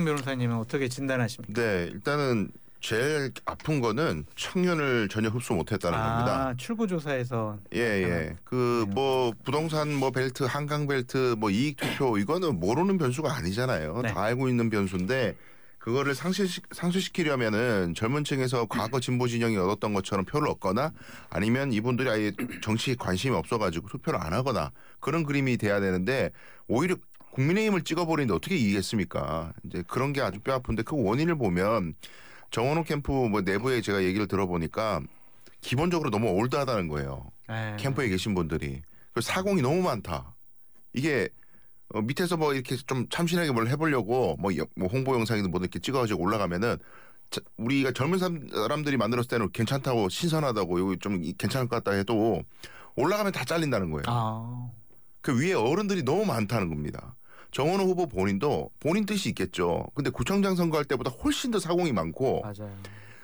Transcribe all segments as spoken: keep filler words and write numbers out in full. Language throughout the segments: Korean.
이재명 변호사님은 어떻게 진단하십니까? 네, 일단은 제일 아픈 거는 청년을 전혀 흡수 못했다는 아, 겁니다. 출구조사에서 예, 예. 그 뭐 부동산 뭐 벨트, 한강 벨트, 뭐 이익 투표 이거는 모르는 변수가 아니잖아요. 네. 다 알고 있는 변수인데 그거를 상쇄시, 상쇄시키려면은 젊은 층에서 과거 진보 진영이 얻었던 것처럼 표를 얻거나 아니면 이분들이 아예 정치에 관심이 없어가지고 투표를 안 하거나 그런 그림이 돼야 되는데 오히려 국민의힘을 찍어버리는데 어떻게 이기겠습니까? 이제 그런 게 아주 뼈아픈데 그 원인을 보면 정원호 캠프 뭐 내부에 제가 얘기를 들어보니까 기본적으로 너무 올드하다는 거예요. 에이. 캠프에 계신 분들이. 그 사공이 너무 많다. 이게 어, 밑에서 뭐 이렇게 좀 참신하게 뭘 해보려고 뭐, 뭐 홍보 영상이든 뭐 이렇게 찍어가지고 올라가면은 자, 우리가 젊은 사람들이 만들었을 때는 괜찮다고 신선하다고 이거 좀 괜찮을 것 같다 해도 올라가면 다 잘린다는 거예요. 아. 그 위에 어른들이 너무 많다는 겁니다. 정원호 후보 본인도 본인 뜻이 있겠죠. 근데 구청장 선거할 때보다 훨씬 더 사공이 많고 맞아요.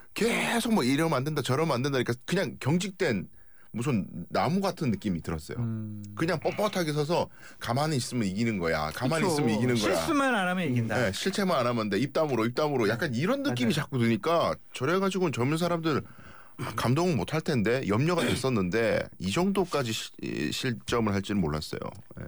계속 뭐 이러면 안 된다 저러면 안 된다 그러니까 그냥 경직된 무슨 나무 같은 느낌이 들었어요. 음. 그냥 뻣뻣하게 서서 가만히 있으면 이기는 거야. 가만히 그쵸. 있으면 이기는 거야. 실수만 안 하면 이긴다. 네, 실체만 안 하면 돼. 입담으로 입담으로 약간 이런 느낌이 맞아요. 자꾸 드니까 저래가지고는 젊은 사람들 아, 감동은 못 할 텐데 염려가 됐었는데 이 정도까지 시, 실점을 할지는 몰랐어요. 네.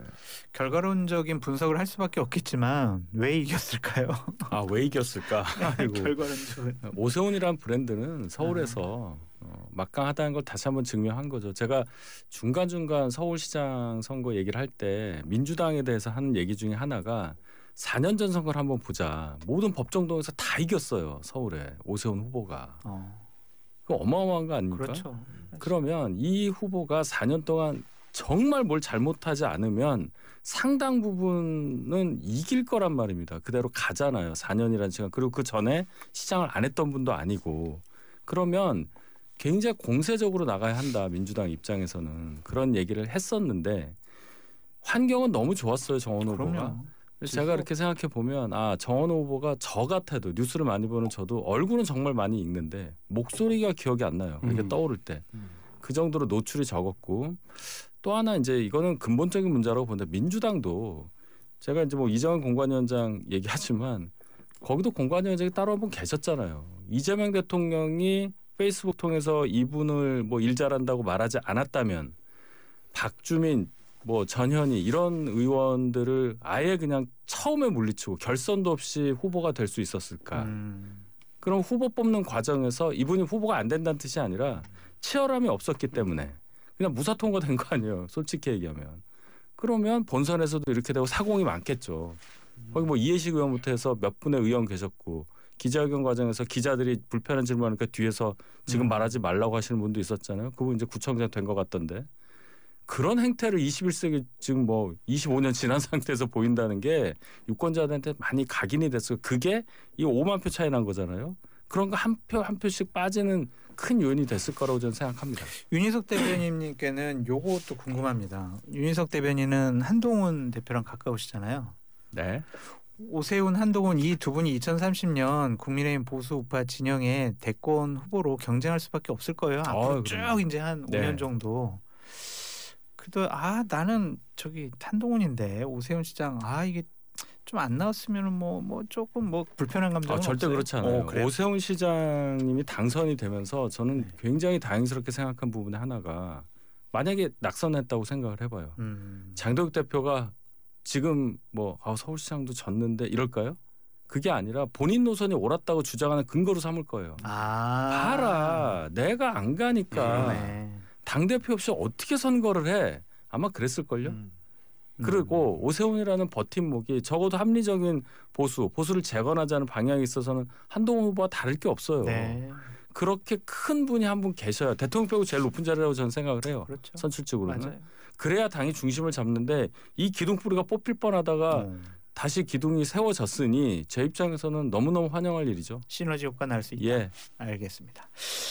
결과론적인 분석을 할 수밖에 없겠지만 왜 이겼을까요? 아, 왜 이겼을까? 아이고. 결과론적은. 오세훈이란 브랜드는 서울에서 어, 막강하다는 걸 다시 한번 증명한 거죠. 제가 중간중간 서울시장 선거 얘기를 할 때 민주당에 대해서 하는 얘기 중에 하나가 사 년 전 선거를 한번 보자. 모든 법정동에서 다 이겼어요. 서울에 오세훈 후보가. 어. 그거 어마어마한 거 아닙니까? 그렇죠. 그러면 이 후보가 사 년 동안 정말 뭘 잘못하지 않으면 상당 부분은 이길 거란 말입니다. 그대로 가잖아요. 사 년이라는 시간. 그리고 그 전에 시장을 안 했던 분도 아니고. 그러면 굉장히 공세적으로 나가야 한다. 민주당 입장에서는. 그런 얘기를 했었는데 환경은 너무 좋았어요. 정원 후보가. 그럼요. 그래서 제가 이렇게 생각해 보면 아 정원호 후보가 저 같아도 뉴스를 많이 보는 저도 얼굴은 정말 많이 읽는데 목소리가 기억이 안 나요. 이렇게 음. 떠오를 때. 그 정도로 노출이 적었고 또 하나 이제 이거는 근본적인 문제라고 보는데 민주당도 제가 이제 뭐 이정환 공관위원장 얘기하지만 거기도 공관위원장이 따로 한 분 계셨잖아요. 이재명 대통령이 페이스북 통해서 이분을 뭐 일 잘한다고 말하지 않았다면 박주민 뭐 전현희 이런 의원들을 아예 그냥 처음에 물리치고 결선도 없이 후보가 될 수 있었을까? 음. 그럼 후보 뽑는 과정에서 이분이 후보가 안 된다는 뜻이 아니라 치열함이 없었기 때문에 그냥 무사 통과된 거 아니에요. 솔직히 얘기하면. 그러면 본선에서도 이렇게 되고 사공이 많겠죠. 거기 뭐 이해식 의원부터 해서 몇 분의 의원 계셨고 기자회견 과정에서 기자들이 불편한 질문하니까 뒤에서 지금 음. 말하지 말라고 하시는 분도 있었잖아요. 그분 이제 구청장 된 것 같던데. 그런 행태를 이십일 세기 지금 뭐 이십오 년 지난 상태에서 보인다는 게 유권자들한테 많이 각인이 됐어요. 그게 이 오만 표 차이 난 거잖아요. 그런 거 한 표 한 표씩 빠지는 큰 요인이 됐을 거라고 저는 생각합니다. 윤희석 대변인님께는 요것도 궁금합니다. 윤희석 대변인은 한동훈 대표랑 가까우시잖아요. 네. 오세훈, 한동훈 이 두 분이 이천삼십 년 국민의힘 보수 우파 진영의 대권 후보로 경쟁할 수밖에 없을 거예요. 앞으로 아, 쭉 그럼요. 이제 한 네. 오 년 정도. 그래도 아 나는 저기 한동훈인데 오세훈 시장 아 이게 좀 안 나왔으면 뭐 뭐 조금 뭐 불편한 감정은 아, 절대 없어요? 그렇지 않아요. 오, 그래요? 오세훈 시장님이 당선이 되면서 저는 네. 굉장히 다행스럽게 생각한 부분의 하나가 만약에 낙선했다고 생각을 해봐요. 음. 장동혁 대표가 지금 뭐 아, 서울시장도 졌는데 이럴까요? 그게 아니라 본인 노선이 옳았다고 주장하는 근거로 삼을 거예요. 아. 봐라 내가 안 가니까 그러네. 당대표 없이 어떻게 선거를 해. 아마 그랬을걸요. 음. 그리고 오세훈이라는 버팀목이 적어도 합리적인 보수, 보수를 재건하자는 방향에 있어서는 한동훈 후보와 다를 게 없어요. 네. 그렇게 큰 분이 한 분 계셔야 대통령 빼고 제일 높은 자리라고 저는 생각을 해요. 그렇죠. 선출직으로는. 맞아요. 그래야 당이 중심을 잡는데 이 기둥뿌리가 뽑힐 뻔하다가 음. 다시 기둥이 세워졌으니 제 입장에서는 너무너무 환영할 일이죠. 시너지 효과 날 수 있다. 예. 알겠습니다.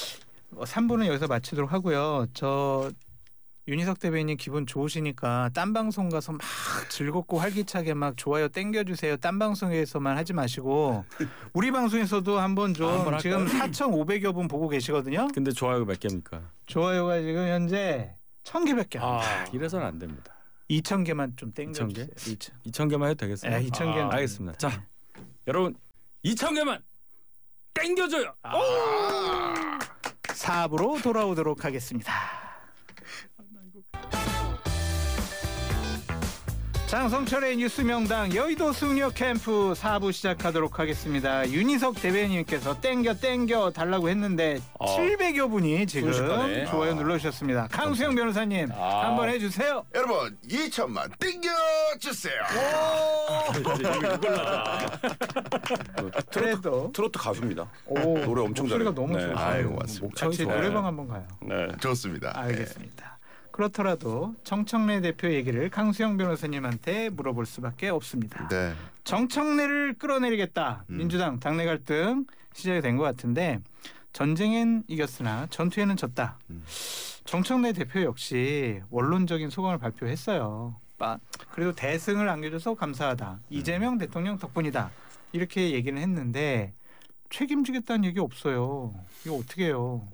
뭐 삼 부는 여기서 마치도록 하고요. 저 윤희석 대변인 기분 좋으시니까 딴 방송 가서 막 즐겁고 활기차게 막 좋아요 땡겨주세요. 딴 방송에서만 하지 마시고 우리 방송에서도 한번 좀 아, 한번 지금 할까요? 사천오백여 분 보고 계시거든요. 근데 좋아요가 몇 개입니까? 좋아요가 지금 현재 천 개밖에 안 돼요. 아, 이래서는 안 됩니다. 이천 개만 좀 이천 개? 땡겨주세요. 이천. 이천 개만 해도 되겠어요? 네, 이천 개는 아, 알겠습니다. 자, 여러분 이천 개만 땡겨줘요. 아, 사 부로 돌아오도록 하겠습니다. 장성철의 뉴스명당 여의도 승려 캠프 사 부 시작하도록 하겠습니다. 윤희석 대변인님께서 땡겨 땡겨 달라고 했는데 어. 칠백여 분이 지금 순식간에. 좋아요 아. 눌러주셨습니다. 강수영 변호사님 아. 한번 해주세요. 여러분 이천만 땡겨주세요. 그래도 트로트 가수입니다. 오, 노래 엄청 목소리가 잘해요. 너무 네. 좋아요. 아이고 맞습니다. 같이 좋아요. 노래방 한번 가요. 네. 좋습니다. 알겠습니다. 그렇더라도 정청래 대표 얘기를 강수영 변호사님한테 물어볼 수밖에 없습니다. 네. 정청래를 끌어내리겠다. 음. 민주당 당내 갈등 시작이 된 것 같은데 전쟁엔 이겼으나 전투에는 졌다. 음. 정청래 대표 역시 원론적인 소감을 발표했어요. 빠- 그래도 대승을 안겨줘서 감사하다. 이재명 대통령 덕분이다. 이렇게 얘기는 했는데 책임지겠다는 얘기 없어요. 이거 어떻게 해요?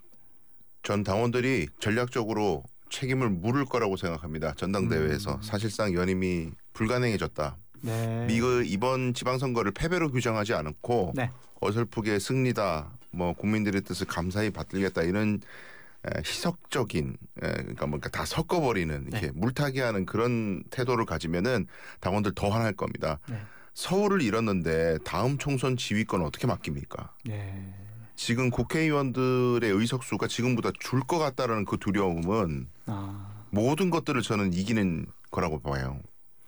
전 당원들이 전략적으로 책임을 물을 거라고 생각합니다. 전당대회에서 음. 사실상 연임이 불가능해졌다. 네. 미그 이번 지방선거를 패배로 규정하지 않고 네. 어설프게 승리다, 뭐 국민들의 뜻을 감사히 받들겠다 이런 에, 희석적인, 에, 그러니까 뭔가 다 섞어버리는 이렇게 네. 물타기하는 그런 태도를 가지면은 당원들 더 화날 겁니다. 네. 서울을 잃었는데 다음 총선 지휘권 어떻게 맡깁니까? 네. 지금 국회의원들의 의석수가 지금보다 줄 것 같다라는 그 두려움은 아. 모든 것들을 저는 이기는 거라고 봐요.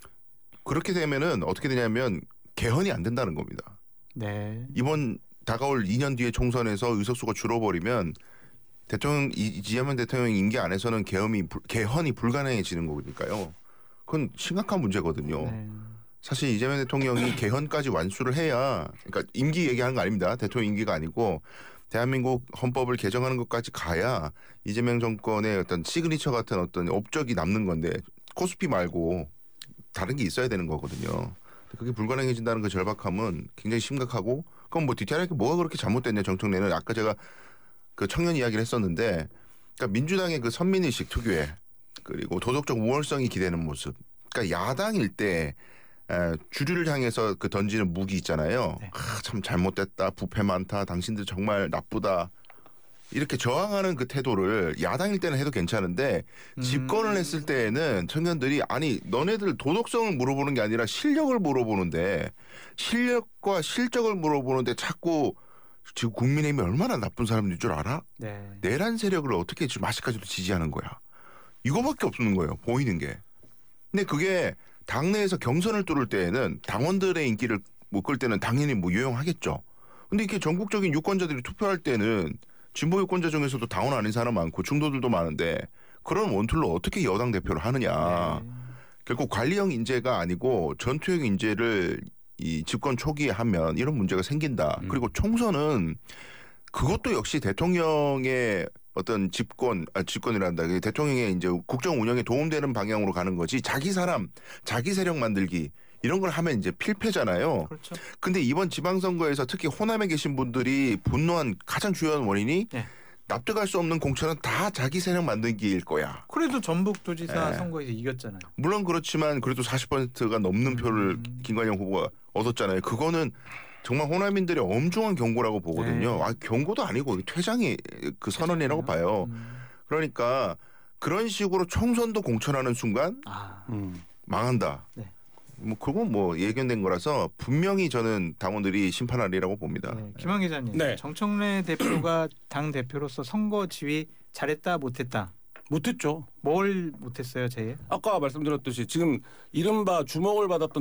그렇게 되면은 어떻게 되냐면 개헌이 안 된다는 겁니다. 네. 이번 다가올 이 년 뒤에 총선에서 의석수가 줄어버리면 대통령 이- 이재명 대통령 임기 안에서는 개헌이 불- 개헌이 불가능해지는 거니까요. 그건 심각한 문제거든요. 네. 사실 이재명 대통령이 개헌까지 완수를 해야, 그러니까 임기 얘기하는 거 아닙니다. 대통령 임기가 아니고 대한민국 헌법을 개정하는 것까지 가야 이재명 정권의 어떤 시그니처 같은 어떤 업적이 남는 건데 코스피 말고 다른 게 있어야 되는 거거든요. 그게 불가능해진다는 그 절박함은 굉장히 심각하고, 그럼 뭐 디테일하게 뭐가 그렇게 잘못됐냐 정청래는 아까 제가 그 청년 이야기를 했었는데, 그러니까 민주당의 그 선민의식 특유의 그리고 도덕적 우월성이 기대는 모습, 그러니까 야당일 때 에, 주류를 향해서 그 던지는 무기 있잖아요. 네. 아, 참 잘못됐다, 부패 많다, 당신들 정말 나쁘다. 이렇게 저항하는 그 태도를 야당일 때는 해도 괜찮은데 음. 집권을 했을 때에는 청년들이 아니 너네들 도덕성을 물어보는 게 아니라 실력을 물어보는데 실력과 실적을 물어보는데 자꾸 지금 국민의힘이 얼마나 나쁜 사람인 줄 알아? 네. 내란 세력을 어떻게 지금 아직까지도 지지하는 거야? 이거밖에 없는 거예요. 보이는 게. 근데 그게 당내에서 경선을 뚫을 때에는 당원들의 인기를 못 끌 때는 당연히 뭐 유용하겠죠. 근데 이게 전국적인 유권자들이 투표할 때는 진보 유권자 중에서도 당원 아닌 사람 많고 중도들도 많은데 그런 원툴로 어떻게 여당 대표를 하느냐. 네. 결국 관리형 인재가 아니고 전투형 인재를 이 집권 초기에 하면 이런 문제가 생긴다. 음. 그리고 총선은 그것도 역시 대통령의 어떤 집권, 아, 집권이란다. 대통령의 이제 국정 운영에 도움되는 방향으로 가는 거지. 자기 사람, 자기 세력 만들기 이런 걸 하면 이제 필패잖아요. 그렇죠. 근데 이번 지방선거에서 특히 호남에 계신 분들이 분노한 가장 주요한 원인이 네. 납득할 수 없는 공천은 다 자기 세력 만들기일 거야. 그래도 전북도지사 네. 선거에서 이겼잖아요. 물론 그렇지만 그래도 사십 퍼센트가 넘는 표를 음. 김관영 후보가 얻었잖아요. 그거는 정말 호남인들의 엄중한 경고라고 보거든요. 네. 아, 경고도 아니고 퇴장이 그 선언이라고 봐요. 음. 그러니까 그런 식으로 총선도 공천하는 순간 아. 음. 망한다. 네. 뭐 그건 뭐 예견된 거라서 분명히 저는 당원들이 심판하리라고 봅니다. 네. 김한 기자님. 네. 정청래 대표가 당 대표로서 선거 지휘 잘했다 못했다. 못했죠. 뭘 못했어요, 제일? 아까 말씀드렸듯이 지금 이른바 주목을 받았던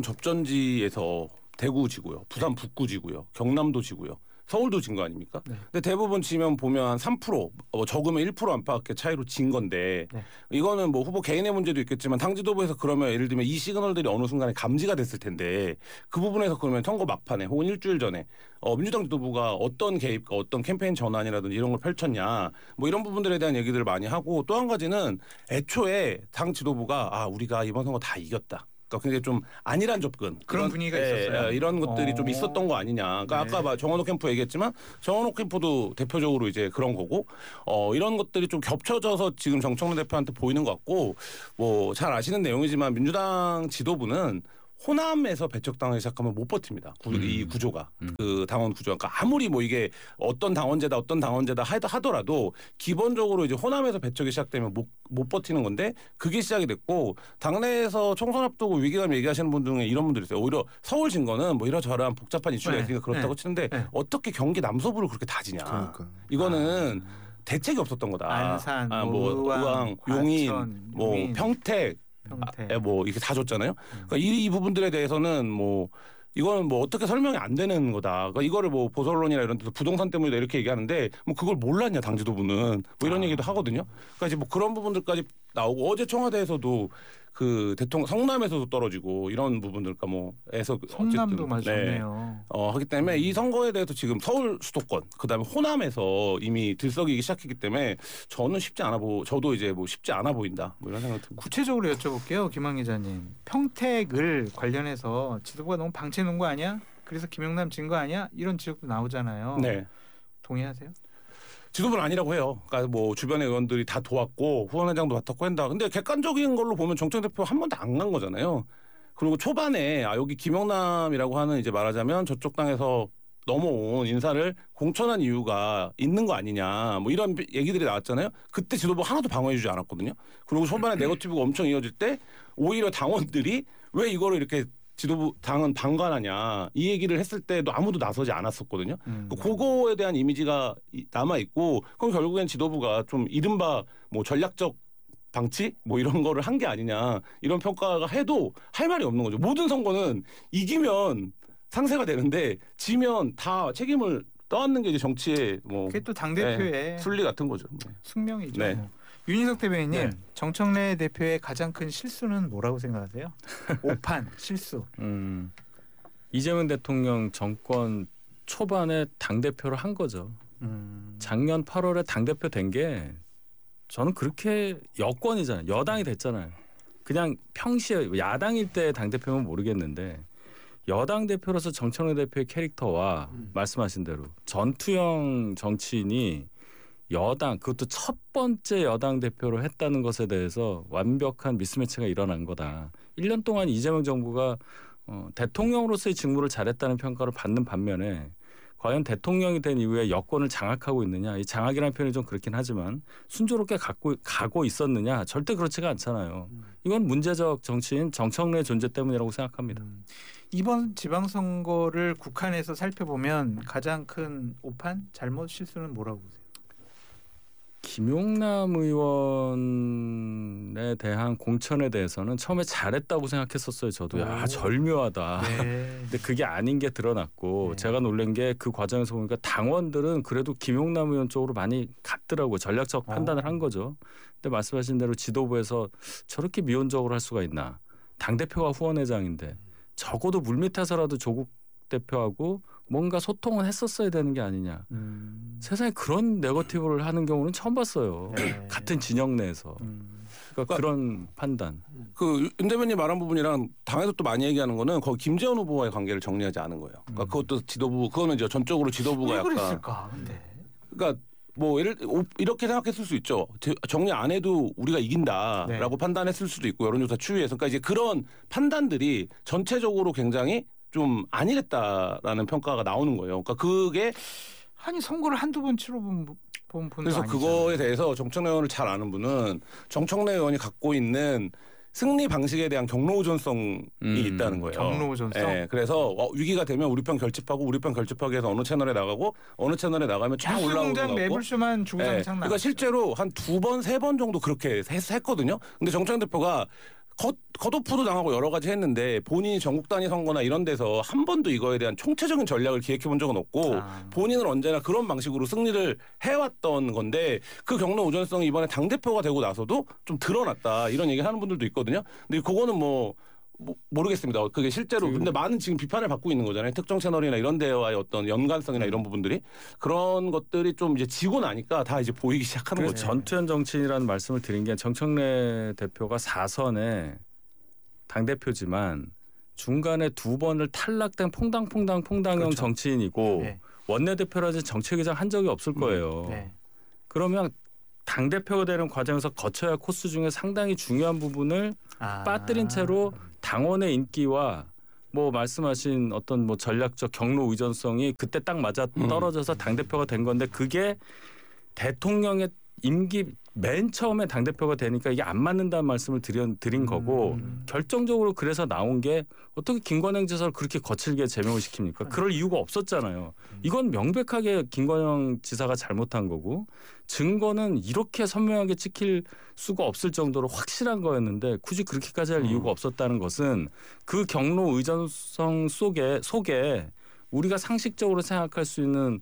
접전지에서 대구 지고요, 부산 북구 지고요, 경남도 지고요, 서울도 진 거 아닙니까? 네. 근데 대부분 지면 보면 한 삼 퍼센트, 어, 적으면 일 퍼센트 안팎의 차이로 진 건데 네. 이거는 뭐 후보 개인의 문제도 있겠지만 당 지도부에서 그러면 예를 들면 이 시그널들이 어느 순간에 감지가 됐을 텐데 그 부분에서 그러면 선거 막판에 혹은 일주일 전에 어, 민주당 지도부가 어떤 개입과 어떤 캠페인 전환이라든지 이런 걸 펼쳤냐 뭐 이런 부분들에 대한 얘기들을 많이 하고 또 한 가지는 애초에 당 지도부가 아 우리가 이번 선거 다 이겼다. 그러니까 굉장히 좀 안일한 접근 그런 이런, 분위기가 예, 있었어요? 예, 이런 것들이 어. 좀 있었던 거 아니냐. 그러니까 네. 아까 막 정원호 캠프 얘기했지만 정원호 캠프도 대표적으로 이제 그런 거고 어, 이런 것들이 좀 겹쳐져서 지금 정청래 대표한테 보이는 것 같고 뭐 잘 아시는 내용이지만 민주당 지도부는 호남에서 배척당하기 시작하면 못 버팁니다. 구, 음. 이 구조가 음. 그 당원 구조가 그러니까 아무리 뭐 이게 어떤 당원제다 어떤 당원제다 하더라도 기본적으로 이제 호남에서 배척이 시작되면 못, 못 버티는 건데 그게 시작이 됐고 당내에서 총선 앞두고 위기감 얘기하시는 분 중에 이런 분들이 있어요. 오히려 서울 진거는 뭐 이러저러한 복잡한 이슈가 네. 있으니까 그렇다고 네. 치는데 네. 어떻게 경기 남서부를 그렇게 다지냐. 그러니까. 이거는 대책이 없었던 거다. 안산, 아, 뭐 의왕, 의왕, 과천, 용인, 뭐 용인. 평택, 평택. 아, 뭐 이렇게 다 줬잖아요. 그러니까 이, 이 부분들에 대해서는 뭐 이거는 뭐 어떻게 설명이 안 되는 거다. 그러니까 이거를 뭐 보수언론이나 이런 데서 부동산 때문이다 이렇게 얘기하는데 뭐 그걸 몰랐냐 당 지도부는 뭐 이런 아. 얘기도 하거든요. 그러니까 이제 뭐 그런 부분들까지 나오고 어제 청와대에서도 그 대통령 성남에서도 떨어지고 이런 부분들 그러니까 뭐에서 성남도 어쨌든, 맞았네요. 어, 하기 때문에 이 선거에 대해서 지금 서울 수도권 그다음에 호남에서 이미 들썩이기 시작했기 때문에 저는 쉽지 않아 보 저도 이제 뭐 쉽지 않아 보인다 뭐 이런 생각 듭니다. 구체적으로 여쭤볼게요, 김한 기자님. 평택을 관련해서 지도부가 너무 방치 놓은 거 아니야? 그래서 김영남 진 거 아니야? 이런 지적도 나오잖아요. 네. 동의하세요? 지도부는 아니라고 해요. 그러니까 뭐 주변의 의원들이 다 도왔고 후원회장도 맡았고 한다. 근데 객관적인 걸로 보면 정청 대표 한 번도 안 간 거잖아요. 그리고 초반에 아 여기 김영남이라고 하는 이제 말하자면 저쪽 당에서 넘어온 인사를 공천한 이유가 있는 거 아니냐 뭐 이런 얘기들이 나왔잖아요. 그때 지도부 하나도 방어해주지 않았거든요. 그리고 초반에 네거티브가 엄청 이어질 때 오히려 당원들이 왜 이거를 이렇게 지도부 당은 방관하냐 이 얘기를 했을 때도 아무도 나서지 않았었거든요. 음. 그거에 대한 이미지가 남아 있고 그럼 결국엔 지도부가 좀 이른바 뭐 전략적 방치 뭐 이런 거를 한 게 아니냐 이런 평가가 해도 할 말이 없는 거죠. 모든 선거는 이기면 상세가 되는데 지면 다 책임을 떠안는 게 이제 정치의 뭐 그게 또 당 대표의 네, 순리 같은 거죠. 네. 숙명이죠. 네. 뭐. 윤희석 대변인님, 네. 정청래 대표의 가장 큰 실수는 뭐라고 생각하세요? 오판 실수. 음, 이재명 대통령 정권 초반에 당 대표를 한 거죠. 음. 작년 팔월에 당 대표 된 게 저는 그렇게 여권이잖아요. 여당이 됐잖아요. 그냥 평시에 야당일 때 당 대표면 모르겠는데 여당 대표로서 정청래 대표의 캐릭터와 음. 말씀하신 대로 전투형 정치인이 여당 그것도 첫 번째 여당 대표로 했다는 것에 대해서 완벽한 미스매치가 일어난 거다. 일 년 동안 이재명 정부가 어, 대통령으로서의 직무를 잘했다는 평가를 받는 반면에 과연 대통령이 된 이후에 여권을 장악하고 있느냐. 이 장악이라는 표현이 좀 그렇긴 하지만 순조롭게 갖고, 가고 있었느냐. 절대 그렇지가 않잖아요. 이건 문제적 정치인 정청래의 존재 때문이라고 생각합니다. 음. 이번 지방선거를 국한에서 살펴보면 가장 큰 오판, 잘못, 실수는 뭐라고 보세요? 김용남 의원에 대한 공천에 대해서는 처음에 잘했다고 생각했었어요. 저도 야 오. 절묘하다. 네. 근데 그게 아닌 게 드러났고 네. 제가 놀란 게 그 과정에서 보니까 당원들은 그래도 김용남 의원 쪽으로 많이 갔더라고요. 전략적 판단을 한 거죠. 근데 말씀하신 대로 지도부에서 저렇게 미온적으로 할 수가 있나. 당대표가 후원회장인데 적어도 물밑에서라도 조국 대표하고 뭔가 소통은 했었어야 되는 게 아니냐. 음. 세상에 그런 네거티브를 하는 경우는 처음 봤어요. 네. 같은 진영 내에서. 음. 그러니까 그런 판단. 그 윤 대변인 말한 부분이랑 당에서 또 많이 얘기하는 거는 거기 김재원 후보와의 관계를 정리하지 않은 거예요. 그러니까 음. 그것도 지도부 그거는 이제 전적으로 지도부가 왜 약간 그랬을까? 근데. 그러니까 뭐 예를 오- 이렇게 생각했을 수 있죠. 제- 정리 안 해도 우리가 이긴다라고 네. 판단했을 수도 있고 여론조사 추이에서 그러니까 이제 그런 판단들이 전체적으로 굉장히 좀 안일했다라는 평가가 나오는 거예요. 그러니까 그게 아니 선거를 한두 번 치러본 본 분도 그래서 아니잖아요. 그거에 대해서 정청래 의원을 잘 아는 분은 정청래 의원이 갖고 있는 승리 방식에 대한 경로우전성이 음, 있다는 거예요. 경로우전성? 예, 그래서 어, 위기가 되면 우리 편 결집하고 우리 편 결집하기 위해서 어느 채널에 나가고 어느 채널에 나가면 쫙 올라오고 뉴스공장 매불쇼만 예, 주구장창 나. 그러니까 실제로 한 두 번, 세 번 정도 그렇게 했, 했거든요. 근데 정청래 대표가 컷, 컷오프도 당하고 여러 가지 했는데 본인이 전국 단위 선거나 이런 데서 한 번도 이거에 대한 총체적인 전략을 기획해 본 적은 없고 아. 본인은 언제나 그런 방식으로 승리를 해왔던 건데 그 경로 우전성이 이번에 당대표가 되고 나서도 좀 드러났다 이런 얘기 하는 분들도 있거든요. 근데 그거는 뭐 뭐, 모르겠습니다. 그게 실제로 근데 많은 지금 비판을 받고 있는 거잖아요. 특정 채널이나 이런 데와의 어떤 연관성이나 이런 부분들이 그런 것들이 좀 이제 지고 나니까 다 이제 보이기 시작하는 그 거죠. 전투현 정치인이라는 말씀을 드린 게 정청래 대표가 사선에 당대표지만 중간에 두 번을 탈락된 퐁당퐁당 퐁당형 그렇죠. 정치인이고 네. 원내대표라든지 정책의장 한 적이 없을 거예요. 네. 그러면 당대표가 되는 과정에서 거쳐야 할 코스 중에 상당히 중요한 부분을 아. 빠뜨린 채로 당원의 인기와 뭐 말씀하신 어떤 뭐 전략적 경로 의존성이 그때 딱 맞아 떨어져서 당 대표가 된 건데 그게 대통령의 임기 맨 처음에 당 대표가 되니까 이게 안 맞는다는 말씀을 드린, 드린 거고 음. 결정적으로 그래서 나온 게 어떻게 김관영 지사를 그렇게 거칠게 제명을 시킵니까? 그럴 이유가 없었잖아요. 이건 명백하게 김관영 지사가 잘못한 거고 증거는 이렇게 선명하게 찍힐 수가 없을 정도로 확실한 거였는데 굳이 그렇게까지 할 이유가 없었다는 것은 그 경로 의존성 속에 속에 우리가 상식적으로 생각할 수 있는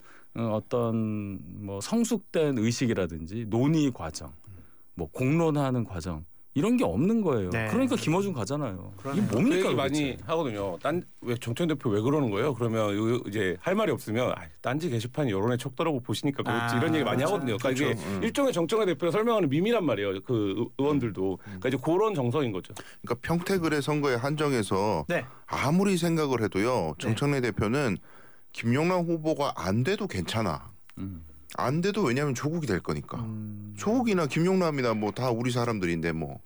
어떤 뭐 성숙된 의식이라든지 논의 과정, 뭐 공론화하는 과정 이런 게 없는 거예요. 네. 그러니까 김어준 가잖아요. 그러네요. 이게 그 뭡니까 얘기 도대체. 많이 하거든요. 딴 왜 정천 대표 왜 그러는 거예요? 그러면 요- 이제 할 말이 없으면 아, 딴지 게시판 여론의 척도라고 보시니까 그렇지 아, 이런 얘기 많이 그렇죠. 하거든요. 그러니까 이게 그렇죠. 음. 일종의 정청래 대표가 설명하는 밈이란 말이에요. 그 의- 의원들도. 그러니까 이제 그런 정서인 거죠. 그러니까 평택을의 선거에 한정해서 네. 아무리 생각을 해도요. 정청래 대표는 김용남 후보가 안 돼도 괜찮아. 음. 안 돼도 왜냐하면 조국이 될 거니까. 음. 조국이나 김용남이나 뭐 다 우리 사람들인데 뭐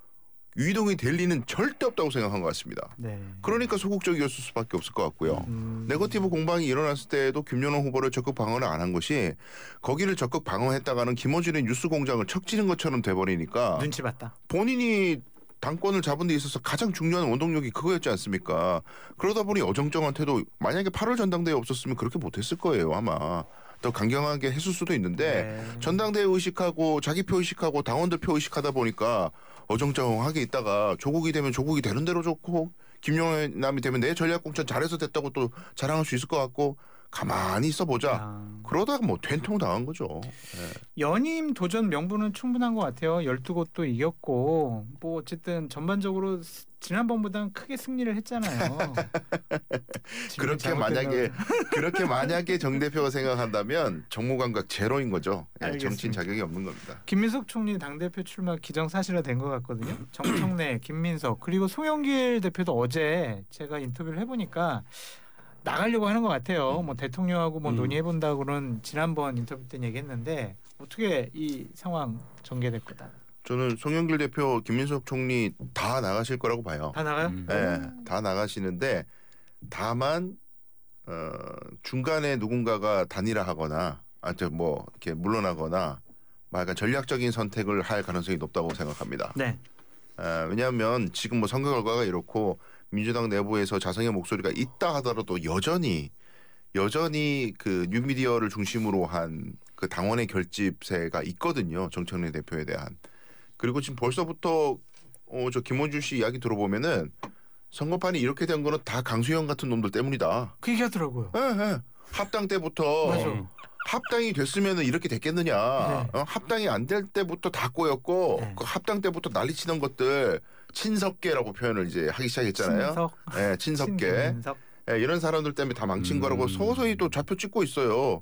유이동이 될 리는 절대 없다고 생각한 것 같습니다. 네. 그러니까 소극적이었을 수밖에 없을 것 같고요. 음. 네거티브 공방이 일어났을 때에도 김용남 후보를 적극 방어를 안 한 것이 거기를 적극 방어했다가는 김어준의 뉴스 공장을 척지는 것처럼 돼버리니까 눈치 봤다. 본인이 당권을 잡은 데 있어서 가장 중요한 원동력이 그거였지 않습니까? 그러다 보니 어정쩡한 태도 만약에 팔월 전당대회 없었으면 그렇게 못했을 거예요 아마. 더 강경하게 했을 수도 있는데 네. 전당대회 의식하고 자기 표 의식하고 당원들 표 의식하다 보니까 어정쩡하게 있다가 조국이 되면 조국이 되는 대로 좋고 김용남이 되면 내 전략공천 잘해서 됐다고 또 자랑할 수 있을 것 같고 가만히 있어보자. 아. 그러다가 뭐 된통 당한 거죠. 연임 도전 명분은 충분한 것 같아요. 열두 곳도 이겼고 뭐 어쨌든 전반적으로 스- 지난번보다는 크게 승리를 했잖아요. 질문 그렇게 만약에 잘못됐나 그렇게 만약에 정 대표가 생각한다면 정무감각 제로인 거죠. 예, 알겠습니다. 정치인 자격이 없는 겁니다. 김민석 총리 당대표 출마 기정사실화된 것 같거든요. 정청래, 김민석 그리고 송영길 대표도 어제 제가 인터뷰를 해보니까 나가려고 하는 것 같아요. 뭐 대통령하고 뭐 음. 논의해본다고는 지난번 인터뷰 때 얘기했는데 어떻게 이 상황 전개될 거다. 저는 송영길 대표, 김민석 총리 다 나가실 거라고 봐요. 다 나가요? 음. 예, 다 나가시는데 다만 어, 중간에 누군가가 단일화하거나 아무튼 뭐 이렇게 물러나거나 뭐 약간 전략적인 선택을 할 가능성이 높다고 생각합니다. 네. 어, 왜냐하면 지금 뭐 선거 결과가 이렇고 민주당 내부에서 자성의 목소리가 있다 하더라도 여전히 여전히 그 뉴미디어를 중심으로 한 그 당원의 결집세가 있거든요. 정청래 대표에 대한. 그리고 지금 벌써부터 어, 저 김원준 씨 이야기 들어보면은 선거판이 이렇게 된 거는 다 강수영 같은 놈들 때문이다. 그 얘기하더라고요. 예, 예. 합당 때부터 맞아. 합당이 됐으면은 이렇게 됐겠느냐. 네. 어? 합당이 안 될 때부터 다 꼬였고 네. 그 합당 때부터 난리치던 것들 친석계라고 표현을 이제 하기 시작했잖아요. 친석, 예, 친석계. 친민석. 예, 이런 사람들 때문에 다 망친 음. 거라고 서서히 또 좌표 찍고 있어요.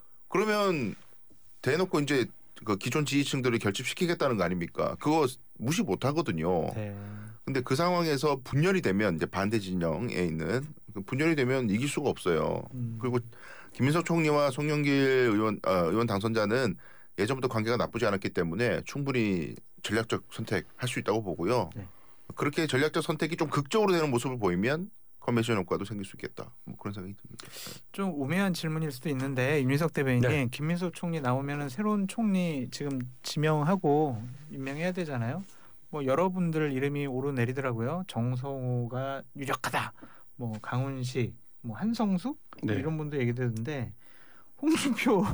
그러면 대놓고 이제 그 기존 지지층들을 결집시키겠다는 거 아닙니까? 그거 무시 못 하거든요. 네. 근데 그 상황에서 분열이 되면 이제 반대 진영에 있는 그 분열이 되면 이길 수가 없어요. 음. 그리고 김민석 총리와 송영길 의원 어, 의원 당선자는 예전부터 관계가 나쁘지 않았기 때문에 충분히 전략적 선택할 수 있다고 보고요. 네. 그렇게 전략적 선택이 좀 극적으로 되는 모습을 보이면 컨벤션 효과도 생길 수 있겠다. 뭐 그런 생각이 듭니다. 좀 우매한 질문일 수도 있는데 윤희석 대변인님 네. 김민석 총리 나오면은 새로운 총리 지금 지명하고 임명해야 되잖아요. 뭐 여러분들 이름이 오르내리더라고요. 정성호가 유력하다. 뭐 강훈식, 뭐 한성숙 뭐 네. 이런 분도 얘기되는데 홍준표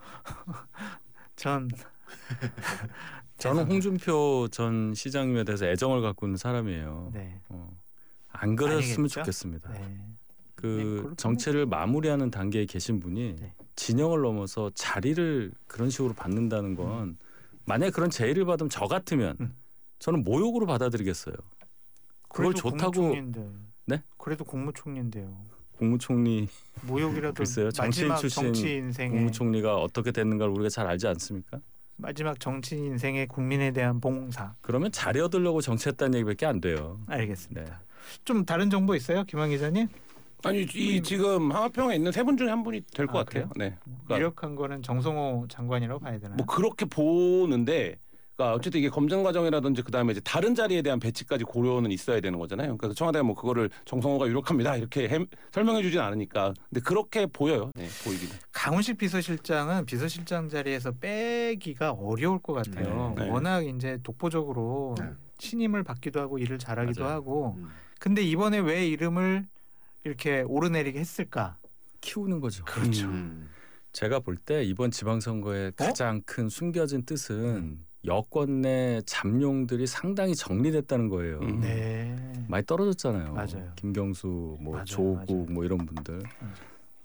전 저는 홍준표 전 시장님에 대해서 애정을 갖고 있는 사람이에요. 네. 어, 안 그랬으면 아니겠죠? 좋겠습니다. 네. 네, 그 그렇군요. 정체를 마무리하는 단계에 계신 분이 네. 진영을 넘어서 자리를 그런 식으로 받는다는 건 만약에 그런 제의를 받으면 저 같으면 음. 저는 모욕으로 받아들이겠어요. 그걸 그래도 좋다고 국무총리인데. 네? 그래도 국무총리인데요. 국무총리 모욕이라도 글쎄요. 정치인 마지막 출신 정치 인생의 국무총리가 어떻게 됐는가를 우리가 잘 알지 않습니까? 마지막 정치 인생의 국민에 대한 봉사. 그러면 자리 얻으려고 정치했다는 얘기밖에 안 돼요. 알겠습니다. 네. 좀 다른 정보 있어요, 김한 기자님? 아니 이 지금 하마평에 있는 세 분 중에 한 분이 될 것 아, 같아요. 네. 그러니까 유력한 거는 정성호 장관이라고 봐야 되나요? 뭐 그렇게 보는데 그러니까 어쨌든 이게 검증 과정이라든지 그다음에 이제 다른 자리에 대한 배치까지 고려는 있어야 되는 거잖아요. 그러니까 청와대가 뭐 그거를 정성호가 유력합니다 이렇게 해, 설명해주진 않으니까. 근데 그렇게 보여요. 네, 보이기는. 강훈식 비서실장은 비서실장 자리에서 빼기가 어려울 것 같아요. 네. 네. 워낙 이제 독보적으로 네. 신임을 받기도 하고 일을 잘하기도 맞아요. 하고. 음. 근데 이번에 왜 이름을 이렇게 오르내리게 했을까? 키우는 거죠. 그렇죠. 음. 제가 볼 때 이번 지방선거의 가장 큰 숨겨진 뜻은 여권 내 잠룡들이 상당히 정리됐다는 거예요. 음. 네. 많이 떨어졌잖아요. 맞아요. 김경수, 뭐 맞아요, 조국 맞아요. 뭐 이런 분들. 맞아요.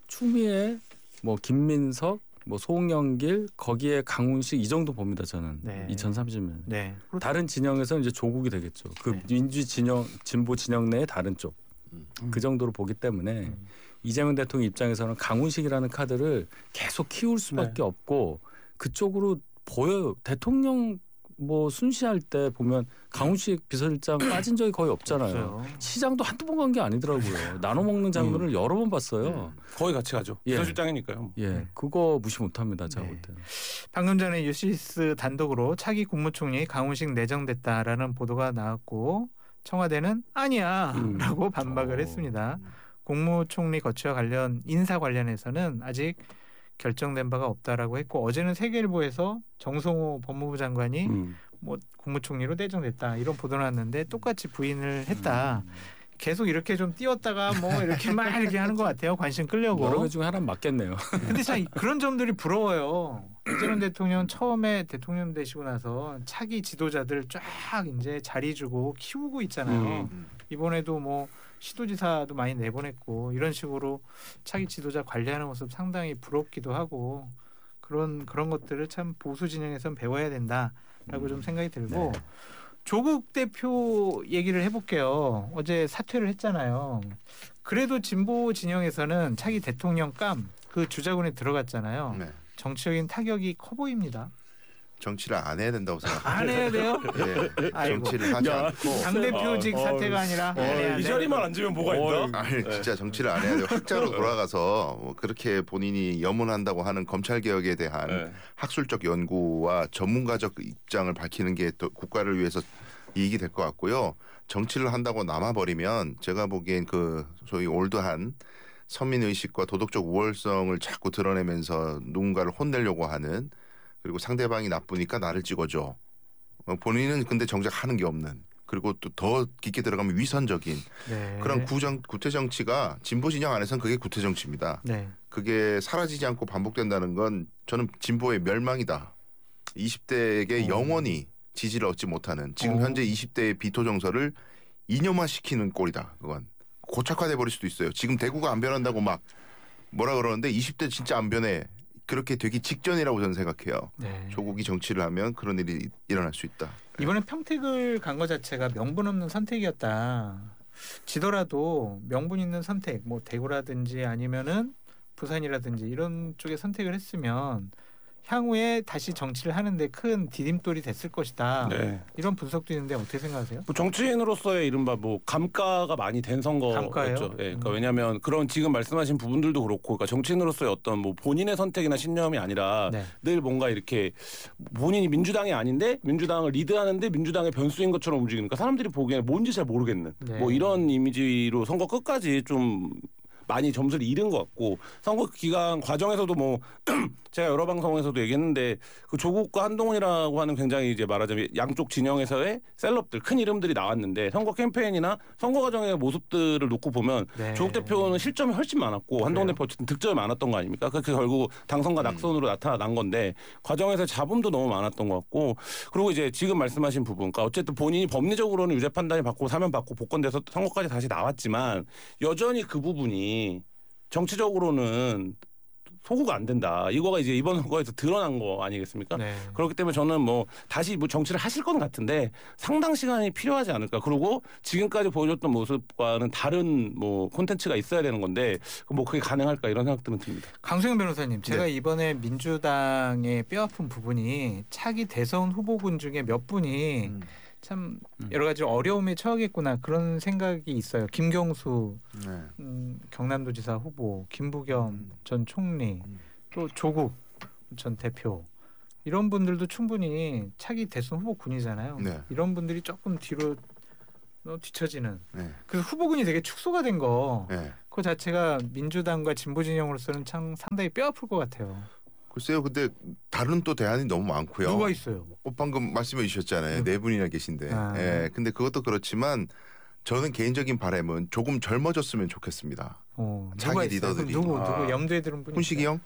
추미애, 뭐 김민석, 뭐 송영길 거기에 강훈식 이 정도 봅니다. 저는 네. 이천삼십 년. 네. 다른 진영에서는 이제 조국이 되겠죠. 그 네. 민주 진영, 진보 진영 내의 다른 쪽. 음. 그 정도로 보기 때문에 음. 이재명 대통령 입장에서는 강훈식이라는 카드를 계속 키울 수밖에 네. 없고 그쪽으로 보여요. 대통령 뭐 순시할 때 보면 강훈식 비서실장 빠진 적이 거의 없잖아요. 없어요. 시장도 한두 번 간 게 아니더라고요. 나눠 먹는 장면을 여러 번 봤어요. 거의 같이 가죠. 예. 비서실장이니까요. 예, 네. 그거 무시 못합니다. 제가 네. 볼 때는. 방금 전에 유시스 단독으로 차기 국무총리 강훈식 내정됐다라는 보도가 나왔고 청와대는 아니야라고 음. 반박을 어. 했습니다. 국무총리 거취와 관련 인사 관련해서는 아직 결정된 바가 없다라고 했고 어제는 세계일보에서 정성호 법무부 장관이 음. 뭐 국무총리로 내정됐다 이런 보도 나왔는데 똑같이 부인을 했다. 계속 이렇게 좀 띄웠다가 뭐 이렇게 막 이렇게 하는 것 같아요. 관심 끌려고. 여러 개 중에 하나는 맞겠네요. 근데 참 그런 점들이 부러워요. 이재명 대통령 처음에 대통령 되시고 나서 차기 지도자들 쫙 이제 자리 주고 키우고 있잖아요. 음. 이번에도 뭐 시도지사도 많이 내보냈고 이런 식으로 차기 지도자 관리하는 모습 상당히 부럽기도 하고 그런 그런 것들을 참 보수 진영에선 배워야 된다라고 좀 생각이 들고 네. 조국 대표 얘기를 해볼게요. 어제 사퇴를 했잖아요. 그래도 진보 진영에서는 차기 대통령감 그 주자군에 들어갔잖아요. 네. 정치적인 타격이 커 보입니다. 정치를 안 해야 된다고 생각합니다. 안 해야 돼요? 예, 아이고. 정치를 하지 야, 않고 당 대표직 어, 사퇴가 아니라 안 해야 이 돼. 자리만 앉으면 뭐가 있나? 아니 진짜 정치를 안 해야 돼요. 학자로 돌아가서 뭐 그렇게 본인이 염원한다고 하는 검찰 개혁에 대한 네. 학술적 연구와 전문가적 입장을 밝히는 게 또 국가를 위해서 이익이 될 것 같고요. 정치를 한다고 남아버리면 제가 보기엔 그 소위 올드한 서민 의식과 도덕적 우월성을 자꾸 드러내면서 누군가를 혼내려고 하는 그리고 상대방이 나쁘니까 나를 찍어줘. 어, 본인은 근데 정작 하는 게 없는 그리고 또 더 깊게 들어가면 위선적인 네. 그런 구정 구태 정치가 진보 진영 안에서는 그게 구태 정치입니다. 네. 그게 사라지지 않고 반복된다는 건 저는 진보의 멸망이다. 이십 대에게 어. 영원히 지지를 얻지 못하는 지금 어. 현재 이십 대의 비토 정서를 이념화시키는 꼴이다. 그건 고착화돼 버릴 수도 있어요. 지금 대구가 안 변한다고 막 뭐라 그러는데 이십 대 진짜 안 변해. 그렇게 되기 직전이라고 저는 생각해요. 네. 조국이 정치를 하면 그런 일이 일어날 수 있다. 이번에 평택을 간 것 자체가 명분 없는 선택이었다. 지더라도 명분 있는 선택, 뭐 대구라든지 아니면은 부산이라든지 이런 쪽에 선택을 했으면 향후에 다시 정치를 하는데 큰 디딤돌이 됐을 것이다. 네. 이런 분석도 있는데 어떻게 생각하세요? 뭐 정치인으로서의 이른바 뭐 감가가 많이 된 선거였죠. 감가예요? 예, 그러니까 음. 왜냐하면 그런 지금 말씀하신 부분들도 그렇고, 그러니까 정치인으로서의 어떤 뭐 본인의 선택이나 신념이 아니라 네. 늘 뭔가 이렇게 본인이 민주당이 아닌데 민주당을 리드하는데 민주당의 변수인 것처럼 움직이니까 사람들이 보기에는 뭔지 잘 모르겠는 네. 뭐 이런 이미지로 선거 끝까지 좀 많이 점수를 잃은 것 같고, 선거 기간 과정에서도 뭐 제가 여러 방송에서도 얘기했는데 그 조국과 한동훈이라고 하는 굉장히 이제 말하자면 양쪽 진영에서의 셀럽들 큰 이름들이 나왔는데 선거 캠페인이나 선거 과정의 모습들을 놓고 보면 네. 조국 대표는 실점이 훨씬 많았고 한동훈 그래요? 대표 어쨌든 득점이 많았던 거 아닙니까? 그 결국 당선과 낙선으로 나타난 건데 과정에서 잡음도 너무 많았던 것 같고, 그리고 이제 지금 말씀하신 부분, 그러니까 어쨌든 본인이 법리적으로는 유죄 판단이 받고 사면 받고 복권돼서 선거까지 다시 나왔지만 여전히 그 부분이 정치적으로는 소구가 안 된다. 이거가 이제 이번 선거에서 드러난 거 아니겠습니까? 네. 그렇기 때문에 저는 뭐 다시 뭐 정치를 하실 건 같은데 상당 시간이 필요하지 않을까. 그리고 지금까지 보여줬던 모습과는 다른 뭐 콘텐츠가 있어야 되는 건데 뭐 그게 가능할까 이런 생각들은 듭니다. 강수영 변호사님, 제가 네. 이번에 민주당의 뼈아픈 부분이 차기 대선 후보군 중에 몇 분이 음. 참 음. 여러 가지 어려움에 처하겠구나 그런 생각이 있어요. 김경수 네. 음, 경남도지사 후보, 김부겸 음. 전 총리, 음. 또 조국 전 대표 이런 분들도 충분히 차기 대선 후보군이잖아요. 네. 이런 분들이 조금 뒤로 어, 뒤처지는. 네. 그 후보군이 되게 축소가 된 거. 네. 그 자체가 민주당과 진보 진영으로서는 참 상당히 뼈아플 것 같아요. 글쎄요. 근데 다른 또 대안이 너무 많고요. 누가 있어요? 어, 방금 말씀해 주셨잖아요. 음. 네 분이나 계신데. 아. 예. 근데 그것도 그렇지만 저는 개인적인 바람은 조금 젊어졌으면 좋겠습니다. 어, 자기 누가 있어요? 리더들이. 그럼 누구 아. 누구 염두에 두는 분이 훈식이 형?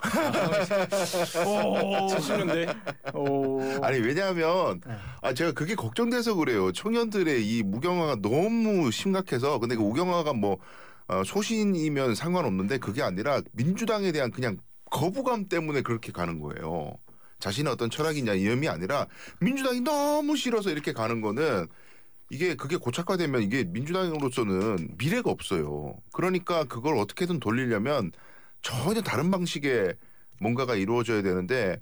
오. 칠십 년대 오. 아니 왜냐하면 네. 아 제가 그게 걱정돼서 그래요. 청년들의 이 무경화가 너무 심각해서. 근데 그 무경화가 뭐 어, 소신이면 상관없는데 그게 아니라 민주당에 대한 그냥 거부감 때문에 그렇게 가는 거예요. 자신의 어떤 철학이냐 이념이 아니라 민주당이 너무 싫어서 이렇게 가는 거는 이게 그게 고착화되면 이게 민주당으로서는 미래가 없어요. 그러니까 그걸 어떻게든 돌리려면 전혀 다른 방식의 뭔가가 이루어져야 되는데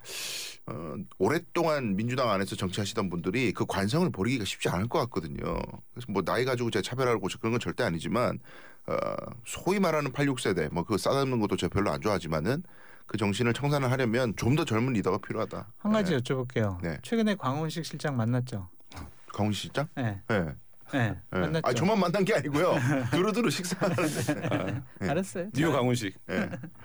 어, 오랫동안 민주당 안에서 정치하시던 분들이 그 관성을 버리기가 쉽지 않을 것 같거든요. 그래서 뭐 나이 가지고 제가 차별하고 그런 건 절대 아니지만 어, 소위 말하는 팔십육 세대 뭐 그거 싸잡는 것도 제가 별로 안 좋아하지만은 그 정신을 청산을 하려면 좀 더 젊은 리더가 필요하다. 한 가지 네. 여쭤볼게요. 네. 최근에 광원식 실장 만났죠? 강훈 실장? 네. 네. 네. 네. 만났죠. 아 저만 만난 게 아니고요. 두루두루 식사하는데. 네. 알았어요. 뉴 강훈식. 네.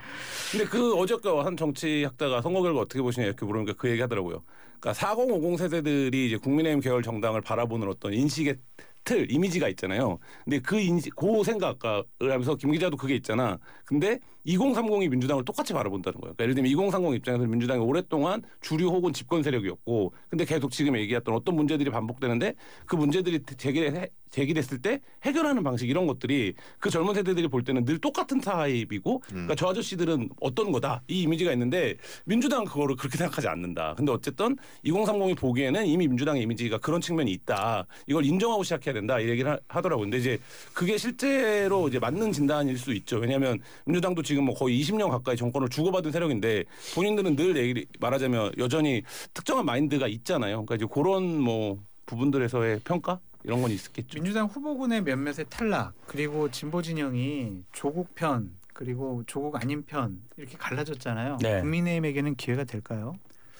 근데 그 어저께 한 정치학자가 선거 결과 어떻게 보시냐 이렇게 물으니까 그 얘기 하더라고요. 그러니까 사십, 오십 세대들이 이제 국민의힘 계열 정당을 바라보는 어떤 인식의 틀, 이미지가 있잖아요. 근데 그 인식, 그 생각을 하면서 김 기자도 그게 있잖아. 근데 이십 삼십이 민주당을 똑같이 바라본다는 거예요. 그러니까 예를 들면 이십 삼십 입장에서 민주당이 오랫동안 주류 혹은 집권 세력이었고, 근데 계속 지금 얘기했던 어떤 문제들이 반복되는데 그 문제들이 제기해, 제기됐을 때 해결하는 방식 이런 것들이 그 젊은 세대들이 볼 때는 늘 똑같은 타입이고, 그러니까 저 아저씨들은 어떤 거다 이 이미지가 있는데 민주당은 그거를 그렇게 생각하지 않는다. 근데 어쨌든 이십 삼십이 보기에는 이미 민주당의 이미지가 그런 측면이 있다. 이걸 인정하고 시작해야 된다 이 얘기를 하, 하더라고요. 근데 이제 그게 실제로 이제 맞는 진단일 수 있죠. 왜냐하면 민주당도 지금 뭐 거의 이십 년 가까이 정권을 주고받은 세력인데 본인들은 늘 얘기 말하자면 여전히 특정한 마인드가 있잖아요. 그러니까 이제 그런 뭐 부분들에서의 평가 이런 건 있었겠죠. 민주당 후보군의 몇몇의 탈락 그리고 진보 진영이 조국 편 그리고 조국 아닌 편 이렇게 갈라졌잖아요. 네. 국민의힘에게는 기회가 될까요?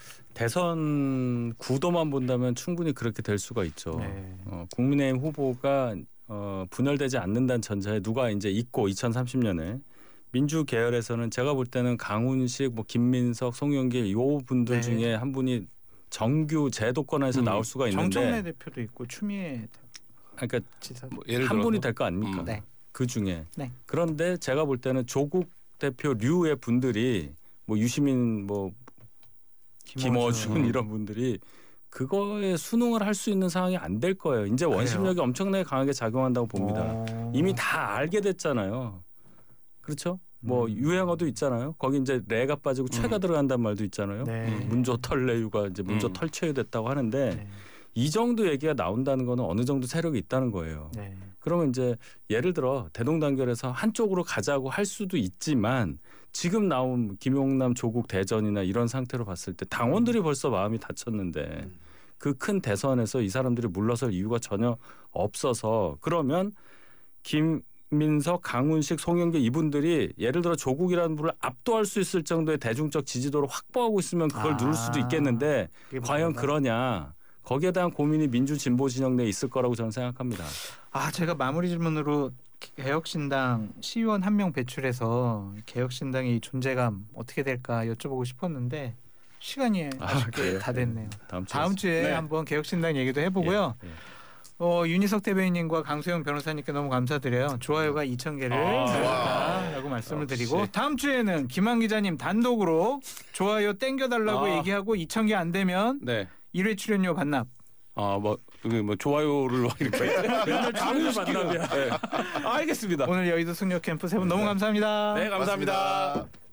대선 구도만 본다면 충분히 그렇게 될 수가 있죠. 네. 어, 국민의힘 후보가 어, 분열되지 않는다는 전제에 누가 이제 있고 이천삼십 년에 민주 계열에서는 제가 볼 때는 강훈식, 뭐 김민석, 송영길 이 분들 네. 중에 한 분이 정규 제도권에서 음, 나올 수가 있는데, 정청래 대표도 있고 추미애 그러니까 지사. 뭐 예를 한 들어서 분이 될 거 아닙니까? 음. 네. 그 중에. 네. 그런데 제가 볼 때는 조국 대표류의 분들이 뭐 유시민, 뭐 김어준 이런 분들이 그거에 순응을 할 수 있는 상황이 안 될 거예요. 이제 원심력이 엄청나게 강하게 작용한다고 봅니다. 어. 이미 다 알게 됐잖아요. 그렇죠? 뭐 음. 유행어도 있잖아요. 거기 이제 레가 빠지고 최가 음. 들어간단 말도 있잖아요. 네. 음. 문조 털레유가 이제 문조 음. 털체유됐다고 하는데 네. 이 정도 얘기가 나온다는 거는 어느 정도 세력이 있다는 거예요. 네. 그러면 이제 예를 들어 대동단결에서 한쪽으로 가자고 할 수도 있지만 지금 나온 김용남 조국 대전이나 이런 상태로 봤을 때 당원들이 벌써 마음이 다쳤는데 그 큰 대선에서 이 사람들이 물러설 이유가 전혀 없어서 그러면 김민석, 강훈식, 송영길 이분들이 예를 들어 조국이라는 분을 압도할 수 있을 정도의 대중적 지지도를 확보하고 있으면 그걸 아. 누를 수도 있겠는데 그게 과연 뭔가? 그러냐. 거기에 대한 고민이 민주 진보 진영 내에 있을 거라고 저는 생각합니다. 아 제가 마무리 질문으로 개혁신당 시의원 한 명 배출해서 개혁신당의 존재감 어떻게 될까 여쭤보고 싶었는데 시간이 아, 아쉽게 그래요? 다 됐네요. 다음 주에. 다음 주에 네. 한번 개혁신당 얘기도 해보고요. 예, 예. 어, 윤희석 대변인님과 강수영 변호사님께 너무 감사드려요. 좋아요가 이천 개를 아, 늘렸다라고 말씀을 역시. 드리고 다음 주에는 김한 기자님 단독으로 좋아요 땡겨달라고 아. 얘기하고 이천 개 안 되면 네. 일 회 출연료 반납. 아뭐 뭐 좋아요를 막 이렇게 맨날 출연료 강요시키는. 반납이야. 네. 알겠습니다. 오늘 여의도 숙녀 캠프 세 분 너무 감사합니다. 네 감사합니다. 고맙습니다.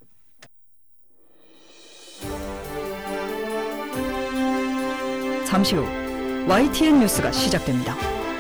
잠시 후 와이티엔 뉴스가 시작됩니다.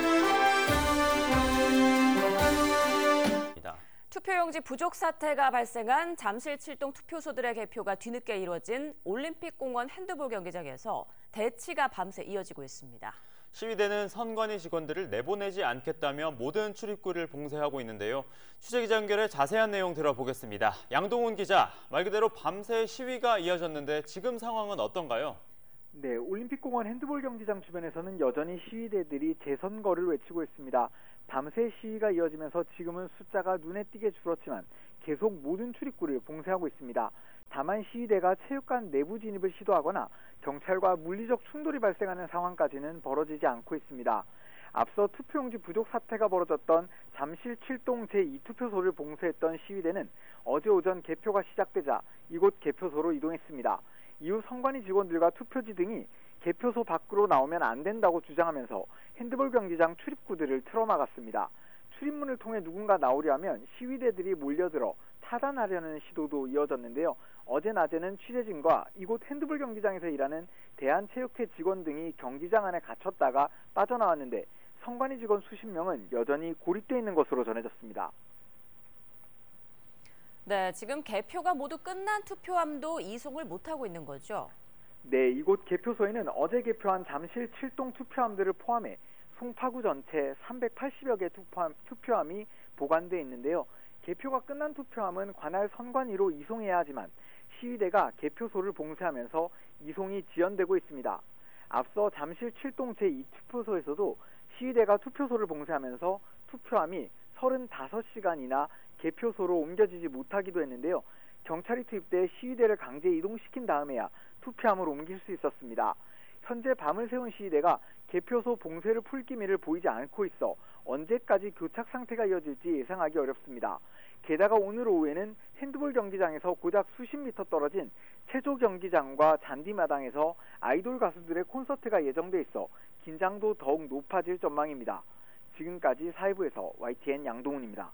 투표용지 부족 사태가 발생한 잠실 칠동 투표소들의 개표가 뒤늦게 이루어진 올림픽공원 핸드볼 경기장에서 대치가 밤새 이어지고 있습니다. 시위대는 선관위 직원들을 내보내지 않겠다며 모든 출입구를 봉쇄하고 있는데요. 취재기자 연결해 자세한 내용 들어보겠습니다. 양동훈 기자, 말 그대로 밤새 시위가 이어졌는데 지금 상황은 어떤가요? 네, 올림픽공원 핸드볼 경기장 주변에서는 여전히 시위대들이 재선거를 외치고 있습니다. 밤새 시위가 이어지면서 지금은 숫자가 눈에 띄게 줄었지만 계속 모든 출입구를 봉쇄하고 있습니다. 다만 시위대가 체육관 내부 진입을 시도하거나 경찰과 물리적 충돌이 발생하는 상황까지는 벌어지지 않고 있습니다. 앞서 투표용지 부족 사태가 벌어졌던 잠실 칠동 제이 투표소를 봉쇄했던 시위대는 어제 오전 개표가 시작되자 이곳 개표소로 이동했습니다. 이후 선관위 직원들과 투표지 등이 개표소 밖으로 나오면 안 된다고 주장하면서 핸드볼 경기장 출입구들을 틀어막았습니다. 출입문을 통해 누군가 나오려면 시위대들이 몰려들어 차단하려는 시도도 이어졌는데요. 어제 낮에는 취재진과 이곳 핸드볼 경기장에서 일하는 대한체육회 직원 등이 경기장 안에 갇혔다가 빠져나왔는데 선관위 직원 수십 명은 여전히 고립돼 있는 것으로 전해졌습니다. 네, 지금 개표가 모두 끝난 투표함도 이송을 못하고 있는 거죠? 네, 이곳 개표소에는 어제 개표한 잠실 칠동 투표함들을 포함해 송파구 전체 삼백팔십여 개 투표함, 투표함이 보관돼 있는데요. 개표가 끝난 투표함은 관할 선관위로 이송해야 하지만 시위대가 개표소를 봉쇄하면서 이송이 지연되고 있습니다. 앞서 잠실 칠동 제이 투표소에서도 시위대가 투표소를 봉쇄하면서 투표함이 서른다섯 시간이나 개표소로 옮겨지지 못하기도 했는데요. 경찰이 투입돼 시위대를 강제 이동시킨 다음에야 투표함을 옮길 수 있었습니다. 현재 밤을 새운 시위대가 개표소 봉쇄를 풀 기미를 보이지 않고 있어 언제까지 교착 상태가 이어질지 예상하기 어렵습니다. 게다가 오늘 오후에는 핸드볼 경기장에서 고작 수십 미터 떨어진 체조 경기장과 잔디마당에서 아이돌 가수들의 콘서트가 예정돼 있어 긴장도 더욱 높아질 전망입니다. 지금까지 사회부에서 와이티엔 양동훈입니다.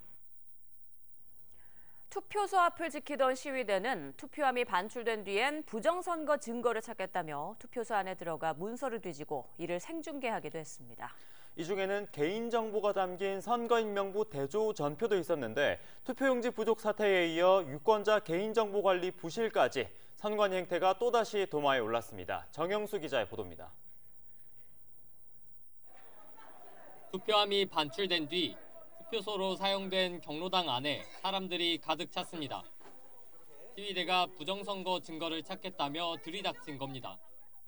투표소 앞을 지키던 시위대는 투표함이 반출된 뒤엔 부정선거 증거를 찾겠다며 투표소 안에 들어가 문서를 뒤지고 이를 생중계하기도 했습니다. 이 중에는 개인정보가 담긴 선거인명부 대조 전표도 있었는데 투표용지 부족 사태에 이어 유권자 개인정보관리 부실까지 선관위 행태가 또다시 도마에 올랐습니다. 정영수 기자의 보도입니다. 투표함이 반출된 뒤 투표소로 사용된 경로당 안에 사람들이 가득 찼습니다. 시위대가 부정선거 증거를 찾겠다며 들이닥친 겁니다.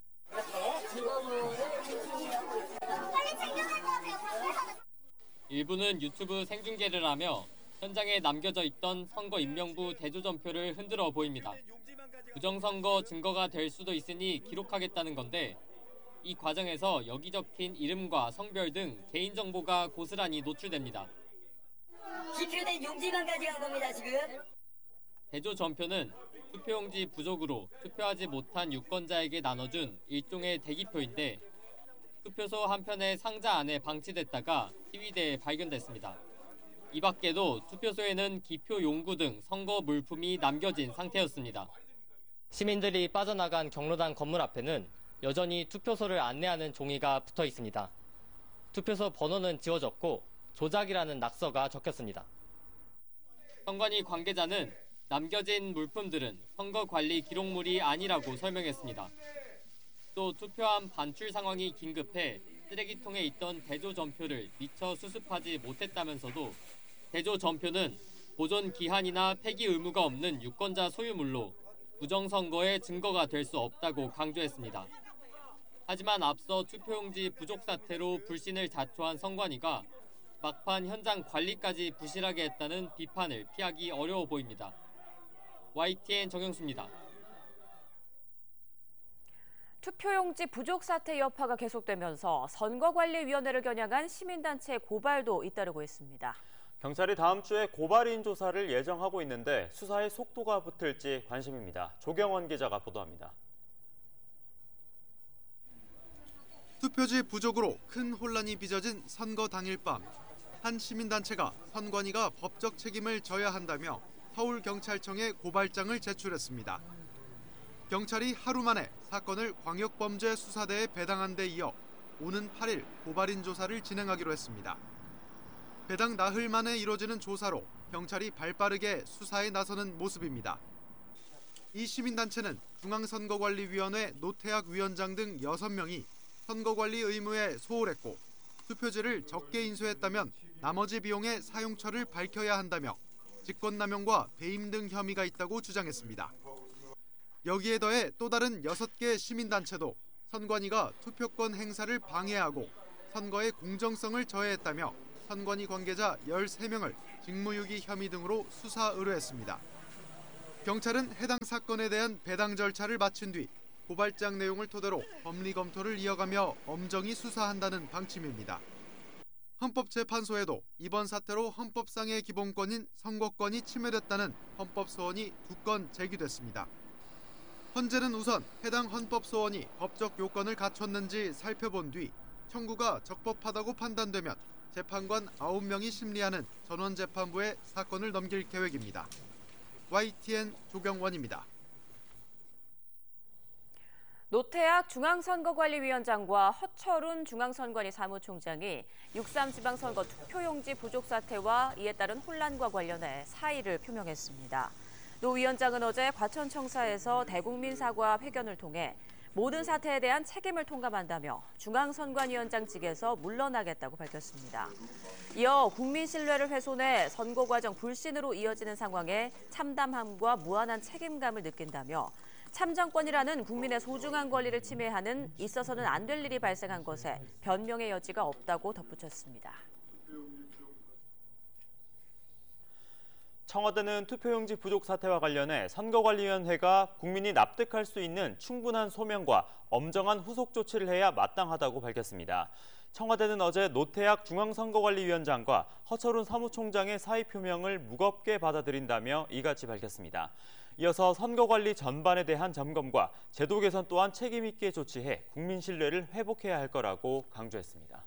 일부는 유튜브 생중계를 하며 현장에 남겨져 있던 선거인명부 대조전표를 흔들어 보입니다. 부정선거 증거가 될 수도 있으니 기록하겠다는 건데 이 과정에서 여기 적힌 이름과 성별 등 개인정보가 고스란히 노출됩니다. 기표된 용지만 가져간 겁니다, 지금. 대조전표는 투표용지 부족으로 투표하지 못한 유권자에게 나눠준 일종의 대기표인데 투표소 한편의 상자 안에 방치됐다가 시위대에 발견됐습니다. 이 밖에도 투표소에는 기표 용구 등 선거 물품이 남겨진 상태였습니다. 시민들이 빠져나간 경로당 건물 앞에는 여전히 투표소를 안내하는 종이가 붙어 있습니다. 투표소 번호는 지워졌고 조작이라는 낙서가 적혔습니다. 선관위 관계자는 남겨진 물품들은 선거관리 기록물이 아니라고 설명했습니다. 또 투표함 반출 상황이 긴급해 쓰레기통에 있던 대조전표를 미처 수습하지 못했다면서도 대조전표는 보존 기한이나 폐기 의무가 없는 유권자 소유물로 부정선거의 증거가 될 수 없다고 강조했습니다. 하지만 앞서 투표용지 부족 사태로 불신을 자초한 선관위가 막판 현장 관리까지 부실하게 했다는 비판을 피하기 어려워 보입니다. 와이티엔 정영수입니다. 투표용지 부족 사태 여파가 계속되면서 선거관리위원회를 겨냥한 시민단체 고발도 잇따르고 있습니다. 경찰이 다음 주에 고발인 조사를 예정하고 있는데 수사에 속도가 붙을지 관심입니다. 조경원 기자가 보도합니다. 투표지 부족으로 큰 혼란이 빚어진 선거 당일 밤, 한 시민단체가 선관위가 법적 책임을 져야 한다며 서울경찰청에 고발장을 제출했습니다. 경찰이 하루 만에 사건을 광역범죄수사대에 배당한 데 이어 오는 팔 일 고발인 조사를 진행하기로 했습니다. 배당 나흘 만에 이뤄지는 조사로 경찰이 발빠르게 수사에 나서는 모습입니다. 이 시민단체는 중앙선거관리위원회 노태학 위원장 등 여섯 명이 선거관리 의무에 소홀했고 투표지를 적게 인수했다면 나머지 비용의 사용처를 밝혀야 한다며 직권남용과 배임 등 혐의가 있다고 주장했습니다. 여기에 더해 또 다른 여섯 개 시민단체도 선관위가 투표권 행사를 방해하고 선거의 공정성을 저해했다며 선관위 관계자 열세 명을 직무유기 혐의 등으로 수사 의뢰했습니다. 경찰은 해당 사건에 대한 배당 절차를 마친 뒤 고발장 내용을 토대로 법리 검토를 이어가며 엄정히 수사한다는 방침입니다. 헌법재판소에도 이번 사태로 헌법상의 기본권인 선거권이 침해됐다는 헌법소원이 두 건 제기됐습니다. 헌재는 우선 해당 헌법소원이 법적 요건을 갖췄는지 살펴본 뒤 청구가 적법하다고 판단되면 재판관 아홉 명이 심리하는 전원재판부에 사건을 넘길 계획입니다. 와이티엔 조경원입니다. 노태학 중앙선거관리위원장과 허철훈 중앙선관위 사무총장이 육삼 지방선거 투표용지 부족 사태와 이에 따른 혼란과 관련해 사의를 표명했습니다. 노 위원장은 어제 과천청사에서 대국민 사과 회견을 통해 모든 사태에 대한 책임을 통감한다며 중앙선관위원장 직에서 물러나겠다고 밝혔습니다. 이어 국민 신뢰를 훼손해 선거 과정 불신으로 이어지는 상황에 참담함과 무한한 책임감을 느낀다며 참정권이라는 국민의 소중한 권리를 침해하는 있어서는 안 될 일이 발생한 것에 변명의 여지가 없다고 덧붙였습니다. 청와대는 투표용지 부족 사태와 관련해 선거관리위원회가 국민이 납득할 수 있는 충분한 소명과 엄정한 후속 조치를 해야 마땅하다고 밝혔습니다. 청와대는 어제 노태학 중앙선거관리위원장과 허철훈 사무총장의 사의 표명을 무겁게 받아들인다며 이같이 밝혔습니다. 이어서 선거관리 전반에 대한 점검과 제도 개선 또한 책임 있게 조치해 국민 신뢰를 회복해야 할 거라고 강조했습니다.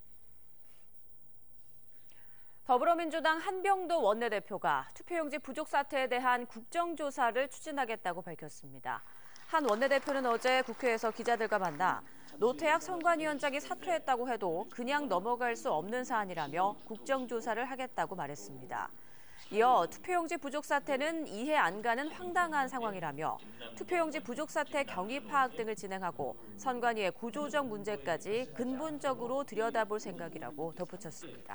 더불어민주당 한병도 원내대표가 투표용지 부족 사태에 대한 국정조사를 추진하겠다고 밝혔습니다. 한 원내대표는 어제 국회에서 기자들과 만나 노태학 선관위원장이 사퇴했다고 해도 그냥 넘어갈 수 없는 사안이라며 국정조사를 하겠다고 말했습니다. 이어 투표용지 부족 사태는 이해 안 가는 황당한 상황이라며 투표용지 부족 사태 경위 파악 등을 진행하고 선관위의 구조적 문제까지 근본적으로 들여다볼 생각이라고 덧붙였습니다.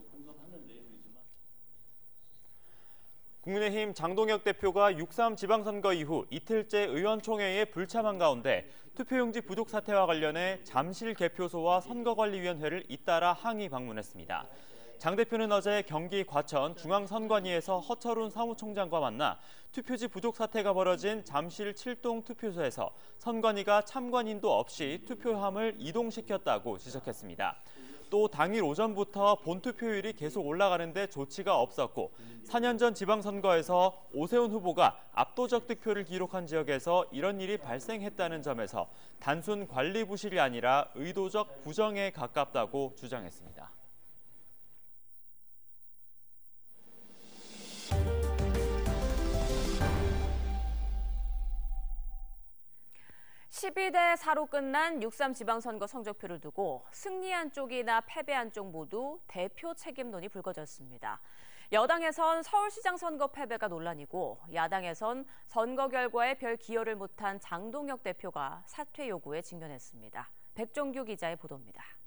국민의힘 장동혁 대표가 육삼 지방선거 이후 이틀째 의원총회에 불참한 가운데 투표용지 부족 사태와 관련해 잠실 개표소와 선거관리위원회를 잇따라 항의 방문했습니다. 장 대표는 어제 경기 과천 중앙선관위에서 허철훈 사무총장과 만나 투표지 부족 사태가 벌어진 잠실 칠동 투표소에서 선관위가 참관인도 없이 투표함을 이동시켰다고 지적했습니다. 또 당일 오전부터 본투표율이 계속 올라가는데 조치가 없었고 사 년 전 지방선거에서 오세훈 후보가 압도적 득표를 기록한 지역에서 이런 일이 발생했다는 점에서 단순 관리 부실이 아니라 의도적 부정에 가깝다고 주장했습니다. 십이 대 사로 끝난 육삼 지방선거 성적표를 두고 승리한 쪽이나 패배한 쪽 모두 대표 책임론이 불거졌습니다. 여당에선 서울시장 선거 패배가 논란이고 야당에선 선거 결과에 별 기여를 못한 장동혁 대표가 사퇴 요구에 직면했습니다. 백정규 기자의 보도입니다.